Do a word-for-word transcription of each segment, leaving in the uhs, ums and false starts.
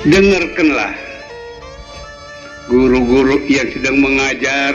dengarkanlah guru-guru yang sedang mengajar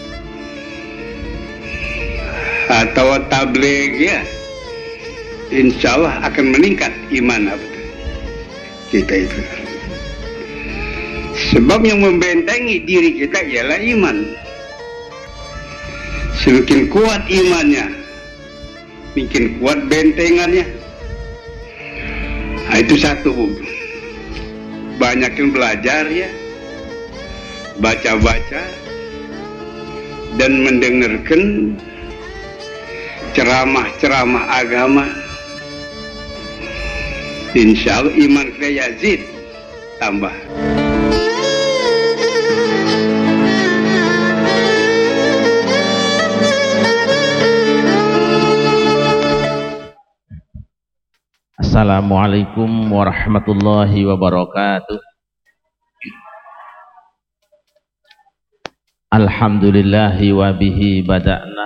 atau tabligh, ya, insya Allah akan meningkat iman kita itu. Sebab yang membentengi diri kita ialah iman. Semakin kuat imannya, makin kuat bentengannya. Nah, itu satu, Bu. Banyakin belajar, ya, baca-baca dan mendengarkan ceramah-ceramah agama. Insya Allah iman kita yazid, tambah. Assalamualaikum warahmatullahi wabarakatuh. Alhamdulillahi wa bihi bada'na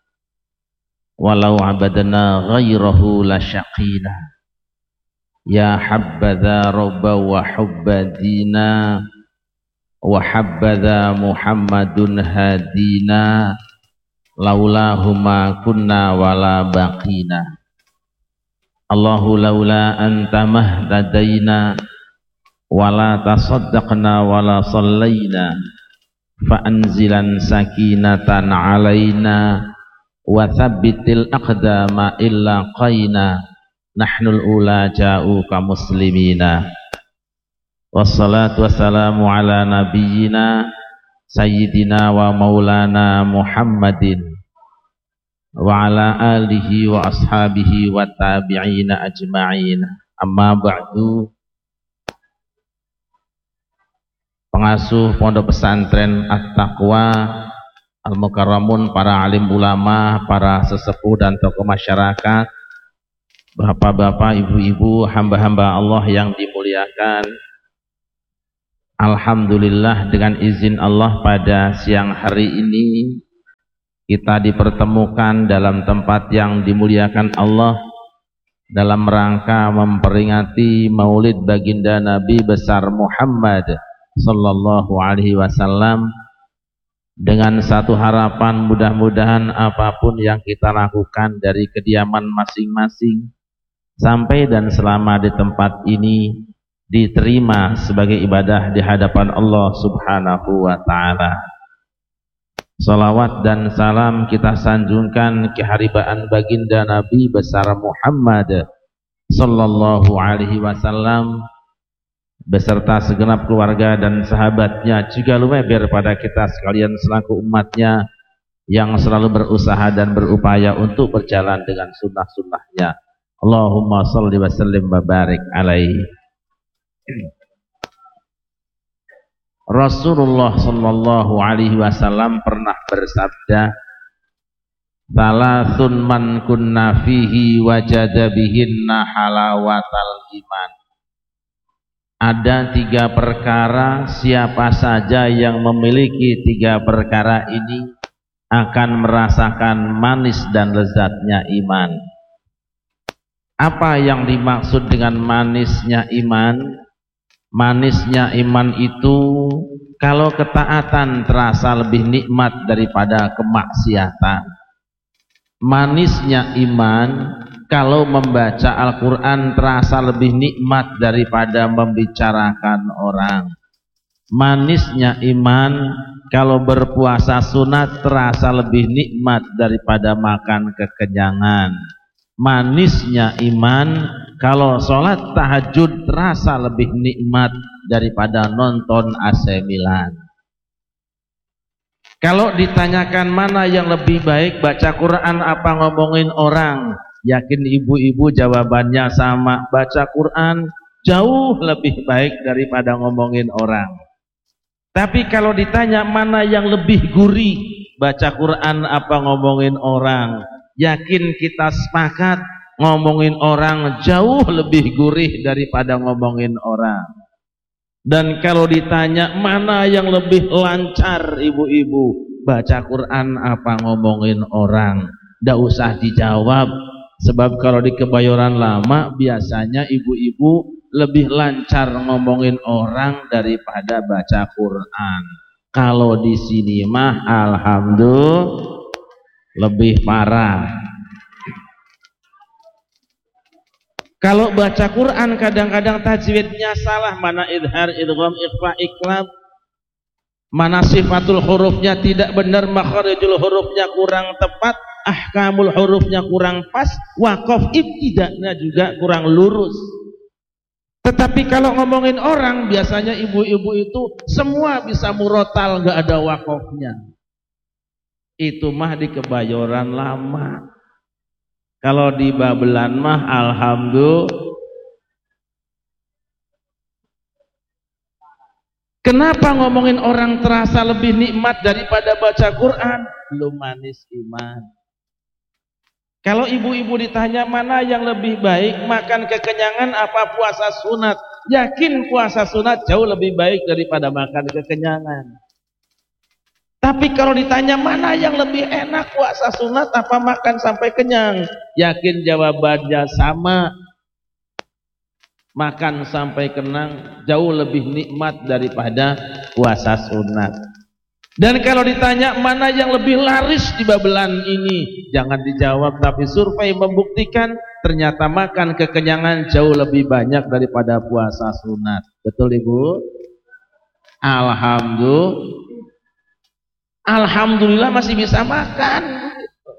walau abadna ghairahu la syaqina. Ya habbadha rabba wa hubba dina wa habbadha Muhammadun hadina laulahuma kunna wala baqina. Allahu laula anta mahtadaina wala tasaddaqna wala sallaina fa anzilan sakinatan alaina wa thabbitil aqdama illa qaina nahnul ula ja'uka muslimina. Wassalatu wassalamu ala nabiyyina sayyidina wa maulana Muhammadin wa ala alihi wa ashabihi wa tabi'ina ajma'in. Amma ba'du. Pengasuh Pondok Pesantren At-Taqwa Al-Mukarramun, para alim ulama, para sesepuh dan tokoh masyarakat, bapak-bapak, ibu-ibu, hamba-hamba Allah yang dimuliakan. Alhamdulillah, dengan izin Allah pada siang hari ini kita dipertemukan dalam tempat yang dimuliakan Allah dalam rangka memperingati Maulid baginda Nabi besar Muhammad sallallahu alaihi wasallam, dengan satu harapan, mudah-mudahan apapun yang kita lakukan dari kediaman masing-masing sampai dan selama di tempat ini diterima sebagai ibadah di hadapan Allah subhanahu wa ta'ala. Salawat dan salam kita sanjungkan keharibaan baginda Nabi besar Muhammad sallallahu alaihi wasallam beserta segenap keluarga dan sahabatnya, juga lumeber pada kita sekalian selaku umatnya yang selalu berusaha dan berupaya untuk berjalan dengan sunnah-sunnahnya. Allahumma salli wa sallim wa barik alaihi. Rasulullah sallallahu alaihi wasallam pernah bersabda, "Thalathun man kunna fihi wajada bihinna halawatal iman." Ada tiga perkara, siapa saja yang memiliki tiga perkara ini akan merasakan manis dan lezatnya iman. Apa yang dimaksud dengan manisnya iman? Manisnya iman itu kalau ketaatan terasa lebih nikmat daripada kemaksiatan. Manisnya iman kalau membaca Al-Quran terasa lebih nikmat daripada membicarakan orang. Manisnya iman kalau berpuasa sunat terasa lebih nikmat daripada makan kekenyangan. Manisnya iman kalau sholat tahajud terasa lebih nikmat daripada nonton A C Milan. Kalau ditanyakan mana yang lebih baik, baca Quran apa ngomongin orang, yakin ibu-ibu jawabannya sama, baca Quran jauh lebih baik daripada ngomongin orang. Tapi kalau ditanya mana yang lebih gurih, baca Quran apa ngomongin orang, yakin kita sepakat ngomongin orang jauh lebih gurih daripada ngomongin orang. Dan kalau ditanya mana yang lebih lancar ibu-ibu, baca Quran apa ngomongin orang, nggak usah dijawab. Sebab kalau di Kebayoran Lama biasanya ibu-ibu lebih lancar ngomongin orang daripada baca Quran. Kalau di sini mah alhamdulillah lebih parah. Kalau baca Quran kadang-kadang tajwidnya salah, mana idhar, idgham, ikhfa, iqlab, mana sifatul hurufnya tidak benar, makharijul hurufnya kurang tepat, ahkamul hurufnya kurang pas, waqaf ibtida'nya juga kurang lurus. Tetapi kalau ngomongin orang, biasanya ibu-ibu itu semua bisa murotal, nggak ada waqafnya. Itu mah di Kebayoran Lama. Kalau di Babelan mah alhamdulillah. Kenapa ngomongin orang terasa lebih nikmat daripada baca Quran? Belum manis iman. Kalau ibu-ibu ditanya mana yang lebih baik, makan kekenyangan apa puasa sunat? Yakin puasa sunat jauh lebih baik daripada makan kekenyangan. Tapi kalau ditanya mana yang lebih enak, puasa sunat apa makan sampai kenyang? Yakin jawabannya sama. Makan sampai kenyang jauh lebih nikmat daripada puasa sunat. Dan kalau ditanya mana yang lebih laris di Babelan ini, jangan dijawab, tapi survei membuktikan ternyata makan kekenyangan jauh lebih banyak daripada puasa sunat. Betul Ibu? Alhamdulillah. Alhamdulillah masih bisa makan.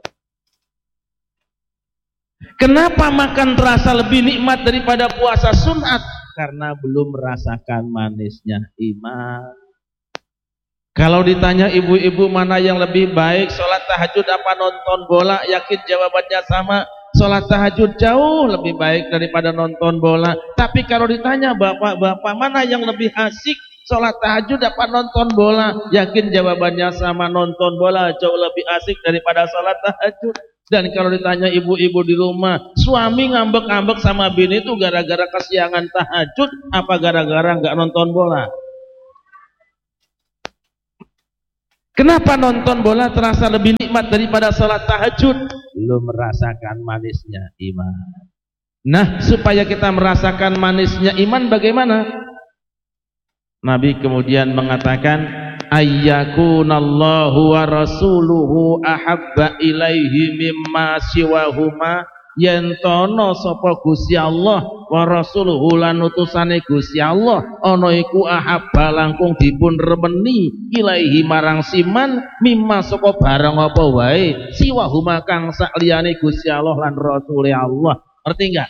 Kenapa makan terasa lebih nikmat daripada puasa sunat? Karena belum merasakan manisnya iman. Kalau ditanya ibu-ibu mana yang lebih baik, sholat tahajud apa nonton bola? Yakin jawabannya sama. Sholat tahajud jauh lebih baik daripada nonton bola. Tapi kalau ditanya bapak-bapak mana yang lebih asik, sholat tahajud apa nonton bola? Yakin jawabannya sama, nonton bola jauh lebih asik daripada sholat tahajud. Dan kalau ditanya ibu-ibu di rumah, suami ngambek-ngambek sama bini itu gara-gara kesiangan tahajud apa gara-gara nggak nonton bola? Kenapa nonton bola terasa lebih nikmat daripada sholat tahajud? Belum merasakan manisnya iman. Nah, supaya kita merasakan manisnya iman bagaimana? Nabi kemudian mengatakan, ayyakunallahu wa rasuluhu ahabba ilaihi mimma siwahuma, yentono sapa Gusti Allah wa rasuluhu lan utusane Gusti Allah ana iku ahabba langkung dipun remeni ilaihi marang siman mimma saka barang apa wae siwahuma kang sakliyane Gusti Allah lan rasule Allah. Ngerti enggak?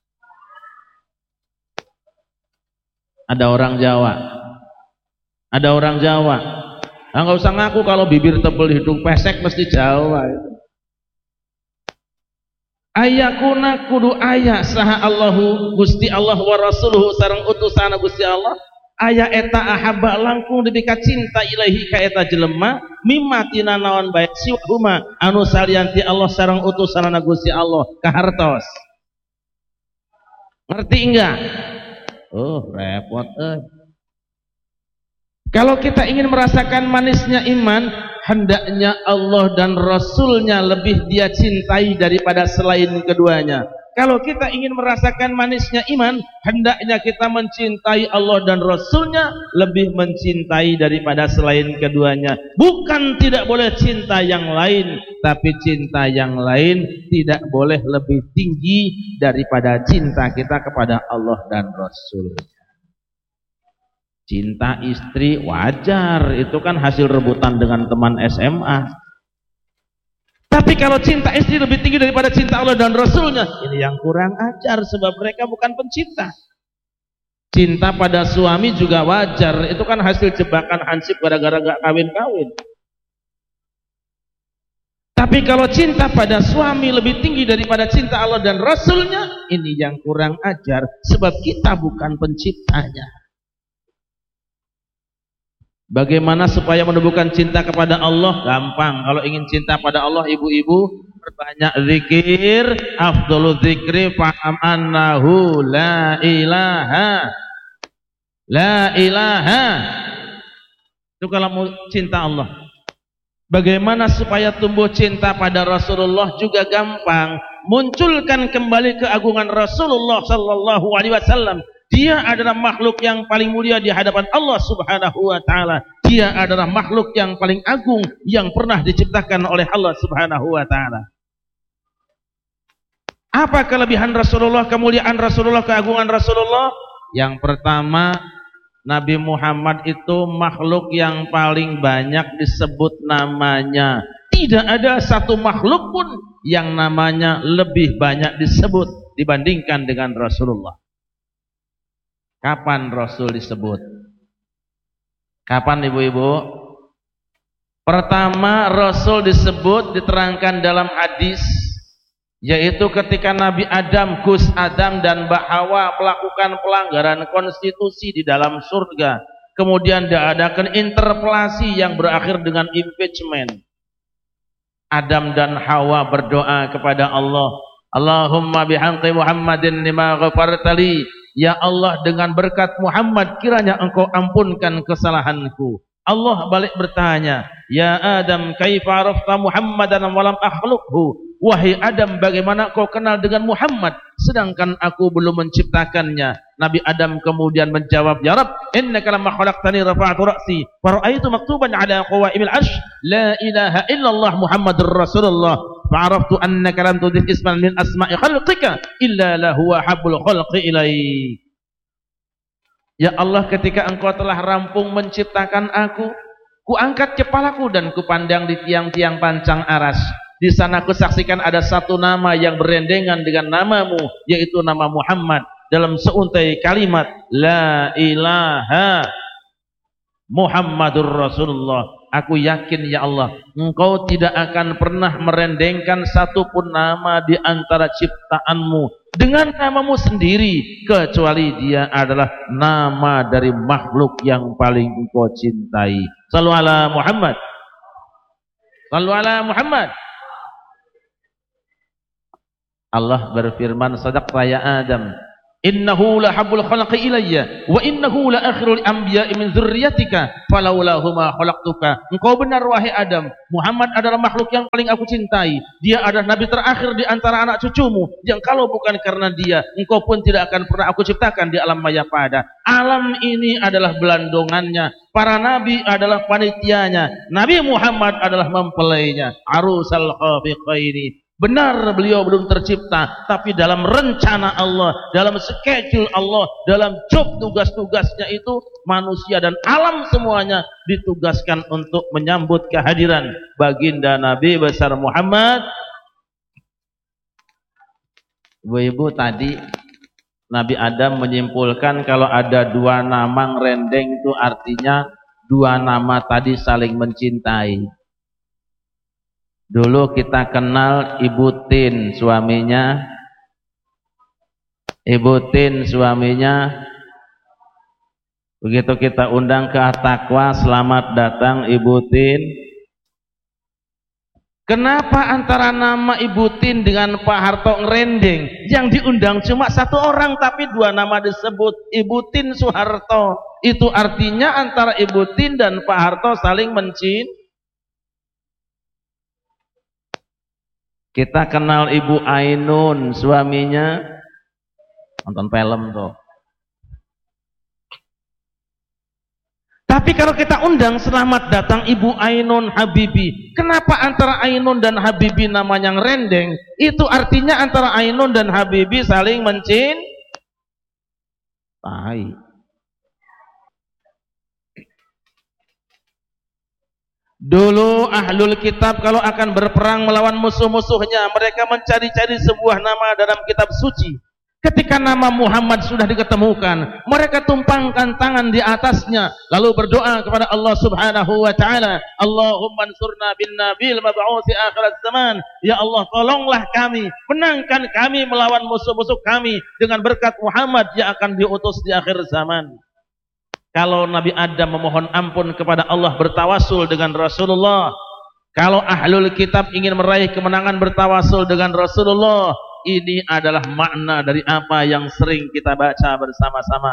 Ada orang Jawa. Ada orang Jawa. Enggak usah ngaku kalau bibir tebel hidung pesek mesti Jawa itu. Ayakuna kudu aya saha Allahu Gusti Allah wa rasuluhu sareng utusana Gusti Allah aya eta ahabba langkung dipika cinta ilahi ka eta jelema mimma tina naon bae siwahuma anu salianti Allah sareng utusana Gusti Allah kahartos. Ngerti enggak? Oh repot eh. Kalau kita ingin merasakan manisnya iman, hendaknya Allah dan Rasulnya lebih dia cintai daripada selain keduanya. Kalau kita ingin merasakan manisnya iman, hendaknya kita mencintai Allah dan Rasulnya lebih mencintai daripada selain keduanya. Bukan tidak boleh cinta yang lain, tapi cinta yang lain tidak boleh lebih tinggi daripada cinta kita kepada Allah dan Rasul. Cinta istri wajar, itu kan hasil rebutan dengan teman S M A. Tapi kalau cinta istri lebih tinggi daripada cinta Allah dan Rasulnya, ini yang kurang ajar, sebab mereka bukan pencinta. Cinta pada suami juga wajar, itu kan hasil jebakan hansip gara-gara gak kawin-kawin. Tapi kalau cinta pada suami lebih tinggi daripada cinta Allah dan Rasulnya, ini yang kurang ajar, sebab kita bukan penciptanya. Bagaimana supaya menumbuhkan cinta kepada Allah? Gampang. Kalau ingin cinta pada Allah, ibu-ibu perbanyak zikir. Afdhalul zikri fa'am annahu la ilaha la ilaha. Itu kalau mau cinta Allah. Bagaimana supaya tumbuh cinta pada Rasulullah? Juga gampang. Munculkan kembali keagungan Rasulullah sallallahu alaihi wasallam. Dia adalah makhluk yang paling mulia di hadapan Allah Subhanahu wa taala. Dia adalah makhluk yang paling agung yang pernah diciptakan oleh Allah Subhanahu wa taala. Apa kelebihan Rasulullah, kemuliaan Rasulullah, keagungan Rasulullah? Yang pertama, Nabi Muhammad itu makhluk yang paling banyak disebut namanya. Tidak ada satu makhluk pun yang namanya lebih banyak disebut dibandingkan dengan Rasulullah. Kapan Rasul disebut? Kapan ibu-ibu? Pertama, Rasul disebut diterangkan dalam hadis, yaitu ketika Nabi Adam, Gus Adam dan Mbak Hawa melakukan pelanggaran konstitusi di dalam surga. Kemudian diadakan interpelasi yang berakhir dengan impeachment. Adam dan Hawa berdoa kepada Allah, Allahumma bihaqqi Muhammadin lima ghafartali. Ya Allah, dengan berkat Muhammad kiranya engkau ampunkan kesalahanku. Allah balik bertanya, ya Adam kaifa arafta Muhammadan wa lam akhluqhu? Wahai Adam, bagaimana kau kenal dengan Muhammad sedangkan aku belum menciptakannya? Nabi Adam kemudian menjawab, ya Rabb, innaka lamma khalaqtani rafa'tu ra'si wa ra'aitu maktuban 'ala qawaimil 'arsy la ilaha illallah Muhammadur Rasulullah fa'araftu annaka lam tudhif isman min asma'i khalqika illa lahu habbul khalqi ilaik. Ya Allah, ketika engkau telah rampung menciptakan aku, kuangkat kepalaku dan kupandang di tiang-tiang pancang aras. Di sana aku saksikan ada satu nama yang berendengan dengan namamu, yaitu nama Muhammad. Dalam seuntai kalimat la ilaha Muhammadur Rasulullah. Aku yakin ya Allah, engkau tidak akan pernah merendengkan satupun nama di antara ciptaanmu dengan namamu sendiri, kecuali dia adalah nama dari makhluk yang paling engkau cintai. Shallu ala Muhammad. Shallu ala Muhammad. Allah berfirman, sadaqta ya Adam, innahu la habbul khalqi ilayya wa innahu la akhirul anbiya'i min dzurriyyatika falaulahu ma khalaqtuka. Engkau benar wahai Adam, Muhammad adalah makhluk yang paling aku cintai. Dia adalah nabi terakhir di antara anak cucumu, yang kalau bukan karena dia, engkau pun tidak akan pernah aku ciptakan di alam maya pada. Alam ini adalah belandongannya, para nabi adalah panitianya, Nabi Muhammad adalah mempelainya. Arusal khafiqaini. Benar beliau belum tercipta, tapi dalam rencana Allah, dalam schedule Allah, dalam job tugas-tugasnya itu, manusia dan alam semuanya ditugaskan untuk menyambut kehadiran baginda Nabi besar Muhammad. Ibu-ibu, tadi Nabi Adam menyimpulkan kalau ada dua nama ngerendeng itu artinya dua nama tadi saling mencintai. Dulu kita kenal Ibu Tin suaminya, Ibu Tin suaminya. Begitu kita undang ke At-Taqwa, selamat datang Ibu Tin. Kenapa antara nama Ibu Tin dengan Pak Harto ngerendeng? Yang diundang cuma satu orang tapi dua nama disebut, Ibu Tin Soeharto. Itu artinya antara Ibu Tin dan Pak Harto saling mencintai. Kita kenal Ibu Ainun suaminya, nonton film tuh. Tapi kalau kita undang selamat datang Ibu Ainun Habibi, kenapa antara Ainun dan Habibi namanya ngerendeng? Itu artinya antara Ainun dan Habibi saling mencintai. Dulu ahlul kitab kalau akan berperang melawan musuh-musuhnya, mereka mencari-cari sebuah nama dalam kitab suci. Ketika nama Muhammad sudah diketemukan, mereka tumpangkan tangan di atasnya, lalu berdoa kepada Allah Subhanahu wa taala, Allahumma ansurna bin nabil mab'uthi akhirat zaman. Ya Allah, tolonglah kami, menangkan kami melawan musuh-musuh kami dengan berkat Muhammad yang akan diutus di akhir zaman. Kalau Nabi Adam memohon ampun kepada Allah bertawasul dengan Rasulullah, kalau ahlul kitab ingin meraih kemenangan bertawasul dengan Rasulullah, ini adalah makna dari apa yang sering kita baca bersama-sama.